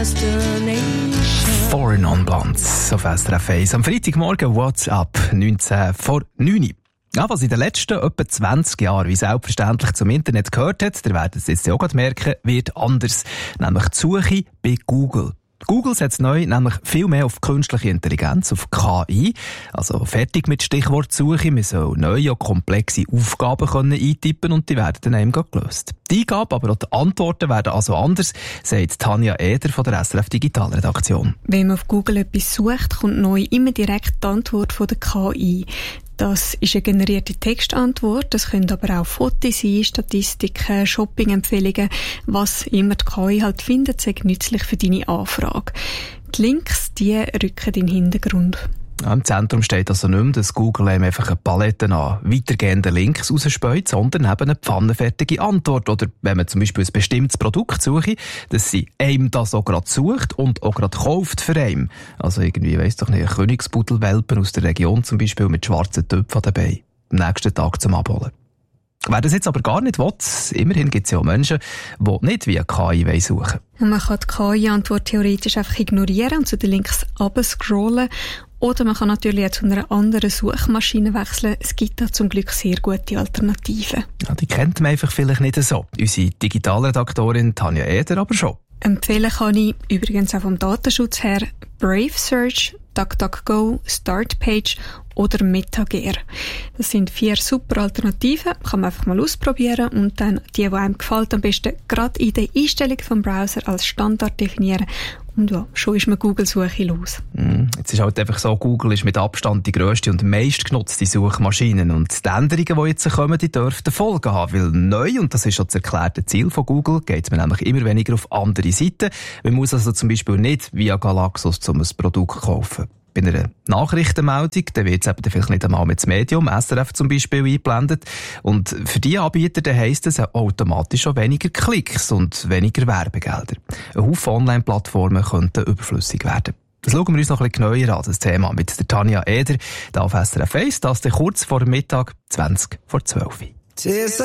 Foreign on Blondes auf SRF 1. Am Freitagmorgen WhatsApp 19 vor 9 Uhr. Ja, was in den letzten etwa 20 Jahren wie selbstverständlich zum Internet gehört hat, ihr werdet es jetzt auch gerade merken, wird anders. Nämlich die Suche bei Google. Google setzt neu nämlich viel mehr auf künstliche Intelligenz, auf KI. Also fertig mit Stichwortsuche. Wir sollen neue und komplexe Aufgaben eintippen und die werden dann eben gelöst. Die Eingabe, aber auch die Antworten werden also anders, sagt Tanja Eder von der SRF Digitalredaktion. Wenn man auf Google etwas sucht, kommt neu immer direkt die Antwort von der KI. Das ist eine generierte Textantwort, das können aber auch Fotos sein, Statistiken, Shopping-Empfehlungen, was immer die KI halt findet, sei nützlich für deine Anfrage. Die Links, die rücken in den Hintergrund. Ja, im Zentrum steht also nicht mehr, dass Google einem einfach eine Palette an weitergehenden Links rausspäut, sondern eben eine pfannenfertige Antwort. Oder wenn man zum Beispiel ein bestimmtes Produkt suche, dass sie einem das auch gerade sucht und auch gerade kauft für einen. Also irgendwie, weiss doch nicht, ein Königspudelwelpen aus der Region zum Beispiel mit schwarzen Töpfen dabei. Am nächsten Tag zum Abholen. Wer das jetzt aber gar nicht will, immerhin gibt es ja auch Menschen, die nicht via KI suchen wollen. Man kann die KI-Antwort theoretisch einfach ignorieren und zu den Links runterscrollen. Oder man kann natürlich auch zu einer anderen Suchmaschine wechseln. Es gibt da zum Glück sehr gute Alternativen. Ja, die kennt man einfach vielleicht nicht so. Unsere Digitalredaktorin Tanja Eder aber schon. Empfehlen kann ich übrigens auch vom Datenschutz her Brave Search, DuckDuckGo, Startpage oder MetaGear. Das sind 4 super Alternativen, kann man einfach mal ausprobieren und dann die einem gefällt, am besten gerade in der Einstellung vom Browser als Standard definieren. Und ja, schon ist man Google-Suche los. Jetzt ist halt einfach so, Google ist mit Abstand die grösste und meistgenutzte Suchmaschine. Und die Änderungen, die jetzt kommen, die dürften Folgen haben. Weil neu, und das ist schon das erklärte Ziel von Google, geht man nämlich immer weniger auf andere Seiten. Man muss also zum Beispiel nicht via Galaxus ein Produkt kaufen. Bei einer Nachrichtenmeldung, dann wird es eben vielleicht nicht einmal mit dem Medium, SRF zum Beispiel, eingeblendet. Und für die Anbieter, dann heisst es automatisch auch weniger Klicks und weniger Werbegelder. Ein Haufen Online-Plattformen könnten überflüssig werden. Das schauen wir uns noch ein bisschen genauer an, das Thema, mit der Tanja Eder, da auf SRF 1, das dann kurz vor Mittag, 20 vor 12 Uhr.